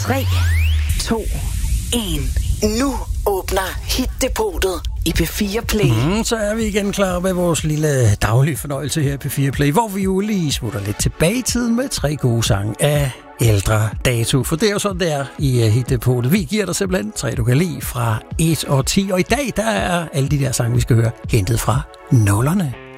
3, 2, 1. Nu åbner Hit-depotet i P4 Play. Så er vi igen klar med vores lille daglige fornøjelse her i P4 Play, hvor vi jo lige smutter lidt tilbage i tiden med 3 gode sange af ældre dato. For det er jo sådan, det er i Hit-depotet. Vi giver dig simpelthen 3, du kan lide fra 1 og 10. Og i dag, der er alle de der sange, vi skal høre, hentet fra nullerne.